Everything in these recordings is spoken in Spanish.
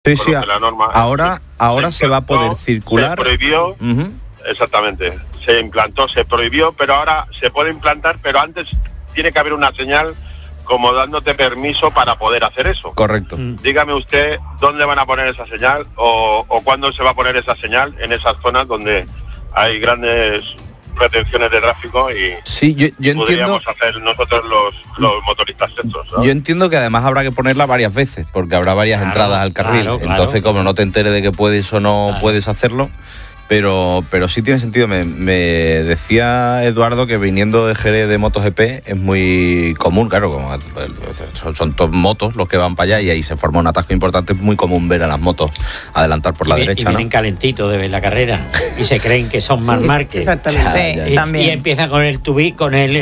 Sí, sí, la norma. Ahora se va a poder circular. Se prohibió, exactamente, se implantó, se prohibió, pero ahora se puede implantar, pero antes tiene que haber una señal como dándote permiso para poder hacer eso. Correcto. Dígame usted dónde van a poner esa señal o cuándo se va a poner esa señal en esas zonas donde hay grandes retenciones de tráfico y sí, yo podríamos hacer nosotros los motoristas estos, ¿no? Yo entiendo que además habrá que ponerla varias veces, porque habrá varias entradas al carril. Entonces, como no te enteres de que puedes o no puedes hacerlo, pero sí tiene sentido. Me decía Eduardo que viniendo de Jerez de MotoGP es muy común, claro, como son todos motos los que van para allá y ahí se forma un atasco importante. Es muy común ver a las motos adelantar por la derecha. Y vienen calentitos de ver la carrera y se creen que son Marc Márquez. Exactamente. Y empiezan con el tubí,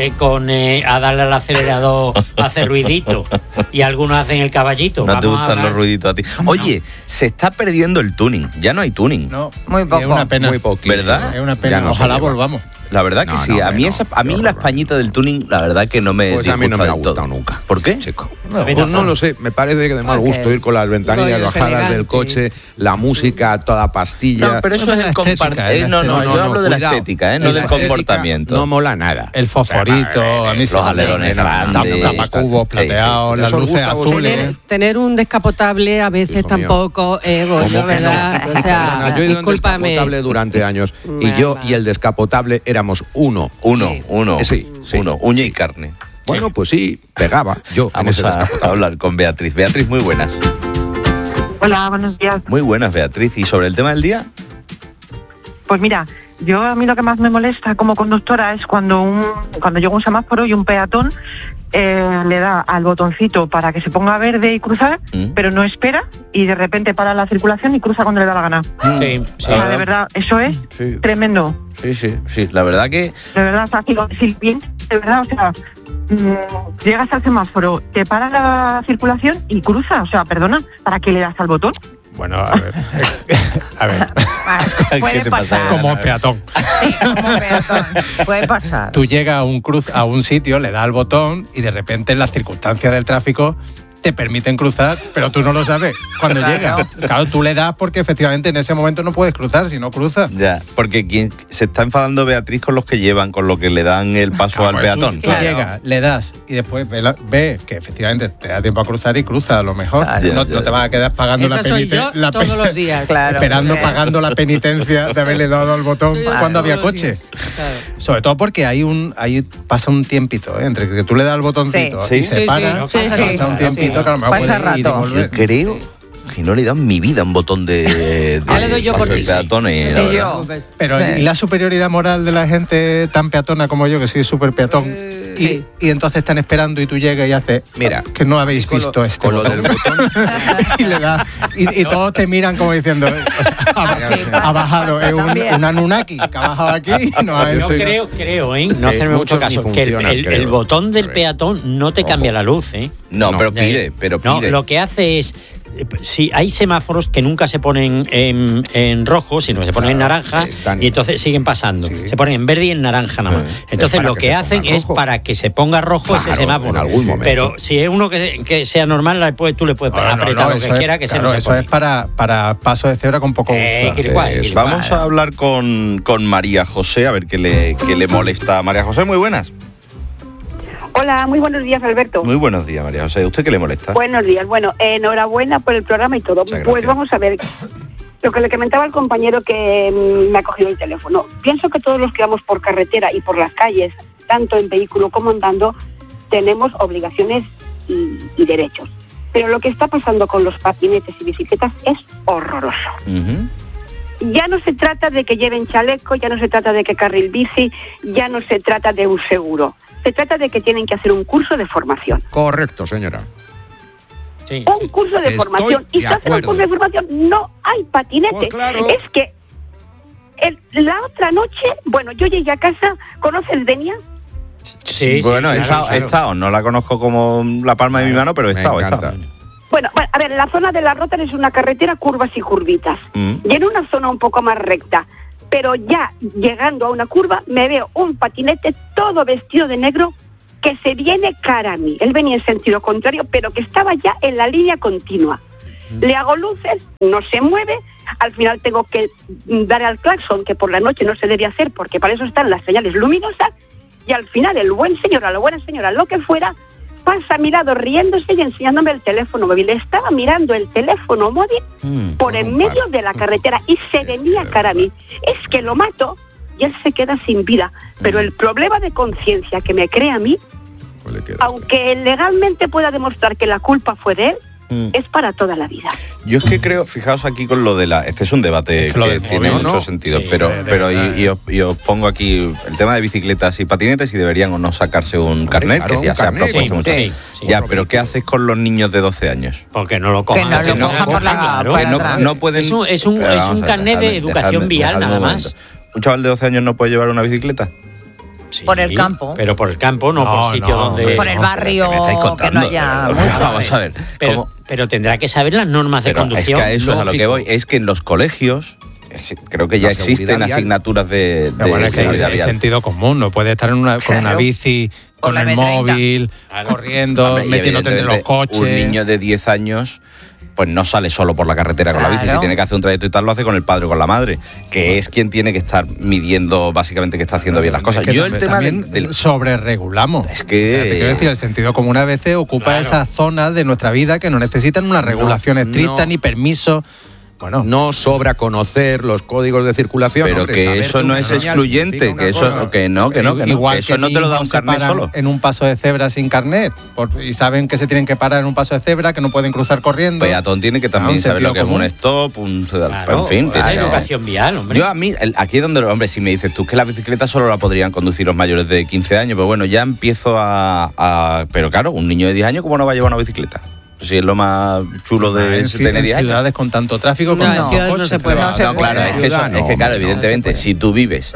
a darle al acelerador, a hacer ruidito. Y algunos hacen el caballito. No te gustan los ruiditos a ti. Oye, se está perdiendo el tuning. Ya no hay tuning. No, muy poco. Es una pena. Muy poquito. ¿Verdad? Es una pena. No ojalá volvamos. La verdad que sí. A mí la españita del tuning, la verdad que no me disgusta. A mí no me ha gustado nunca. ¿Por qué? Chico. No lo sé. Me parece que de mal gusto ir con las ventanillas bajadas del coche, la música toda pastilla. No, pero eso es el compartir. No, yo hablo de la estética, no del comportamiento. No mola nada. El fosforito, a mí los alerones grandes, tapacubos plateados, las luces azules. Tener un descapotable a veces tampoco es ¿verdad? O sea, yo he ido en descapotable durante años y el descapotable éramos uno. Sí. Uña y carne. Bueno, pues sí, pegaba. Vamos a hablar con Beatriz. Beatriz, muy buenas. Hola, buenos días. Muy buenas, Beatriz. ¿Y sobre el tema del día? Pues mira, a mí lo que más me molesta como conductora es cuando llega un semáforo y un peatón le da al botoncito para que se ponga verde y cruzar, pero no espera y de repente para la circulación y cruza cuando le da la gana. Sí, o sea, de verdad, eso es tremendo. Sí, la verdad que... De verdad, o sea, si bien, de verdad, o sea, llegas al semáforo, te para la circulación y cruza, o sea, perdona, ¿para qué le das al botón? Bueno, a ver. Puede pasar. Como peatón. Sí, como peatón. Puede pasar. Tú llegas a un sitio, le das al botón y de repente en las circunstancias del tráfico te permiten cruzar, pero tú no lo sabes cuando llega. Claro, tú le das porque efectivamente en ese momento no puedes cruzar, si no cruzas. Ya, porque quien se está enfadando Beatriz con los que llevan, con lo que le dan el paso al peatón. Tú llegas, le das y después ve que efectivamente te da tiempo a cruzar y cruza a lo mejor. No te vas a quedar pagando la penitencia. Todos los días. Pagando la penitencia de haberle dado al botón cuando había coche. Sobre todo porque ahí pasa un tiempito, entre que tú le das al botoncito y se para, pasa un tiempito. Pasa rato. Yo creo que no le he dado en mi vida un botón de ya le doy yo por ti. Peatones. Pero ¿y la superioridad moral de la gente tan peatona como yo, que soy súper peatón? Y entonces están esperando y tú llegas y haces, mira, que no habéis visto con lo del botón. Y le das, y todos te miran como diciendo, ha bajado, es un Anunnaki que ha bajado aquí. Yo creo, no hacerme mucho caso, que el botón del peatón no te cambia la luz, No, pero pide. No, lo que hace es, si hay semáforos que nunca se ponen en rojo, sino que se ponen en naranja y entonces siguen pasando. Se ponen en verde y en naranja nada más. Entonces lo que hacen es para que se ponga rojo ese semáforo. En algún momento. Pero si es uno que sea normal, tú le puedes apretar lo que quiera que se eso es para paso de cebra con poco uso. Vamos a hablar con María José, a ver qué le molesta. María José, muy buenas. Hola, muy buenos días, Alberto. Muy buenos días, María José. ¿Usted qué le molesta? Buenos días. Bueno, enhorabuena por el programa y todo. Pues vamos a ver, lo que le comentaba al compañero que me ha cogido el teléfono. Pienso que todos los que vamos por carretera y por las calles, tanto en vehículo como andando, tenemos obligaciones y derechos. Pero lo que está pasando con los patinetes y bicicletas es horroroso. Ya no se trata de que lleven chaleco, ya no se trata de que carril bici, ya no se trata de un seguro. Se trata de que tienen que hacer un curso de formación. Correcto, señora. Sí, un curso de formación. Y si hacen un curso de formación, no hay patinete. Pues claro. Es que la otra noche, bueno, yo llegué a casa, ¿conoces Denia? Sí, bueno, he estado. No la conozco como la palma de mi mano, pero he estado. Bueno, a ver, la zona de la Rota es una carretera, curvas y curvitas. Y en una zona un poco más recta. Pero ya llegando a una curva me veo un patinete todo vestido de negro que se viene cara a mí. Él venía en sentido contrario, pero que estaba ya en la línea continua. Le hago luces, no se mueve, al final tengo que dar al claxon, que por la noche no se debe hacer porque para eso están las señales luminosas, y al final el buen señor o la buena señora, lo que fuera, pasa a mi lado riéndose y enseñándome el teléfono móvil. Estaba mirando el teléfono móvil por en medio de la carretera y se venía cara a mí. Es que lo mato y él se queda sin vida. Pero el problema de conciencia que me crea a mí, aunque legalmente pueda demostrar que la culpa fue de él, es para toda la vida. Yo es que creo, fijaos aquí con lo de la... Este es un debate que tiene mucho sentido, sí, pero os pongo aquí el tema de bicicletas y patinetes, si deberían o no sacarse un carnet, que ya se ha propuesto mucho. Ya, pero ¿qué haces con los niños de 12 años? Porque no lo cojan. Que no lo cojan por la... No pueden... Es un carnet de educación vial, nada más. ¿Un chaval de 12 años no puede llevar una bicicleta? Sí, por el campo. Pero por el campo, no por sitio donde... Por el barrio, que no haya... Vamos a ver. Pero tendrá que saber las normas de conducción. Es que a eso es a lo que voy. Es que en los colegios... Creo que ya existen asignaturas de seguridad vial. Sentido común, no puede estar con una bici, con el móvil, corriendo, metiéndote entre los coches. Un niño de 10 años... pues no sale solo por la carretera con la bici. Si tiene que hacer un trayecto y tal, lo hace con el padre o con la madre, que es quien tiene que estar midiendo básicamente que está haciendo bien las cosas. Yo el tema del sobreregulamos. Es que... O sea, te quiero decir, el sentido común a veces ocupa esa zona de nuestra vida que no necesitan una regulación estricta ni permiso. Bueno, no sobra conocer los códigos de circulación. Pero que eso no es excluyente, que eso que no. Igual eso que no te lo da un carnet solo. En un paso de cebra sin carnet, y saben que se tienen que parar en un paso de cebra, que no pueden cruzar corriendo. Peatón tiene que también saber lo que es un stop, en fin. Hay educación vial, hombre. Yo a mí, aquí es donde, hombre, si me dices tú que la bicicleta solo la podrían conducir los mayores de 15 años, pues bueno, ya empiezo pero claro, un niño de 10 años, ¿cómo no va a llevar una bicicleta? Si es lo más chulo de tener 10 años. En ciudades con tanto tráfico, con en ciudades no se puede. Claro, es que claro, evidentemente, si tú vives,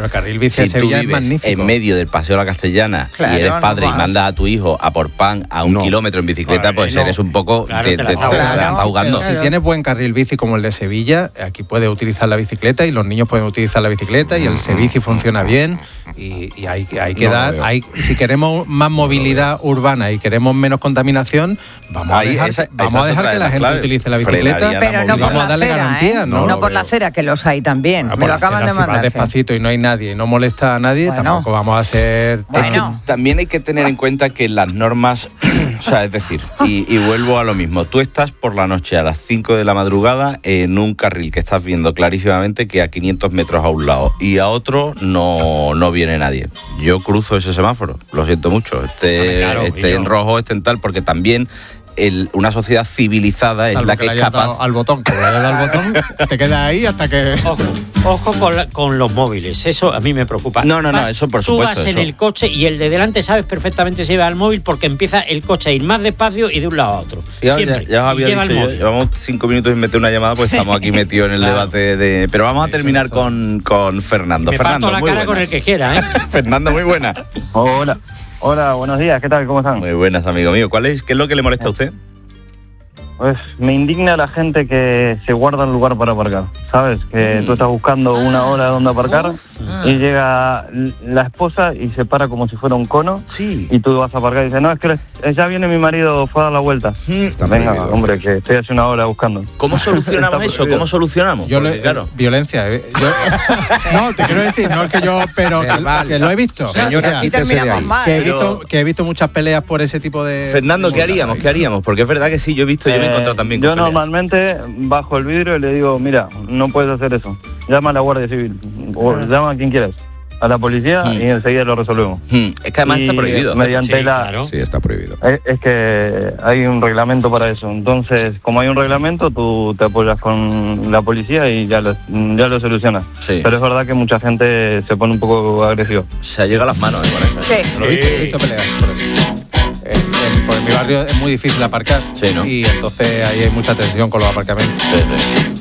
en medio del Paseo de la Castellana y eres padre y mandas a tu hijo a por pan a un kilómetro en bicicleta, pues eres un poco... te estás ahogando. Si tienes buen carril bici como el de Sevilla, aquí puedes utilizar la bicicleta y los niños pueden utilizar la bicicleta y el Sebici funciona bien y hay que dar... Si queremos más movilidad urbana y queremos menos contaminación, vamos a dejar que la gente utilice la bicicleta, pero no vamos a darle garantía, no por la acera, que los hay también. Me lo acaban de mandar. Si vas despacito y no hay nadie y no molesta a nadie, tampoco vamos a ser... Es que también hay que tener en cuenta que las normas, o sea, es decir, y vuelvo a lo mismo, tú estás por la noche a las 5 de la madrugada en un carril que estás viendo clarísimamente que a 500 metros a un lado y a otro no viene nadie. Yo cruzo ese semáforo, lo siento mucho, esté en rojo, esté en tal, porque también... una sociedad civilizada es la que es capaz... Al botón, que vaya al botón, te quedas ahí hasta que... Ojo con los móviles, eso a mí me preocupa. No, eso por supuesto. Tú vas en el coche y el de delante sabes perfectamente si va al móvil porque empieza el coche a ir más despacio y de un lado a otro. Ya os había dicho, llevamos 5 minutos y meter una llamada, pues estamos aquí metidos en el debate de... Pero vamos a terminar con Fernando. Me Fernando, parto la cara con el que quiera, ¿eh? Fernando, muy buena. Hola, buenos días, ¿qué tal? ¿Cómo están? Muy buenas, amigo mío. ¿Qué es lo que le molesta a usted? Pues me indigna la gente que se guarda un lugar para aparcar, ¿sabes? Que tú estás buscando una hora donde aparcar y llega la esposa y se para como si fuera un cono y tú vas a aparcar y dices, no, es que ya viene mi marido, fue a dar la vuelta. Venga, hombre, que estoy hace una hora buscando. ¿Cómo solucionamos eso? ¿Cómo solucionamos? Violencia. No, te quiero decir, no es que yo, pero que lo he visto. Señora, que he visto muchas peleas por ese tipo de... Fernando, ¿qué haríamos? Porque es verdad que sí, yo he visto, yo me he encontrado también con Yo normalmente bajo el vidrio y le digo, mira, no puedes hacer eso. Llama a la Guardia Civil o llama a quien quieras. A la policía y enseguida lo resolvemos. Es que además está prohibido. Mediante Sí, está prohibido. Es que hay un reglamento para eso. Entonces, como hay un reglamento, tú te apoyas con la policía y ya lo solucionas. Sí. Pero es verdad que mucha gente se pone un poco agresiva. Se llega a las manos, Lo he visto peleas por eso. Por mi barrio es muy difícil aparcar y entonces ahí hay mucha tensión con los aparcamientos. Sí.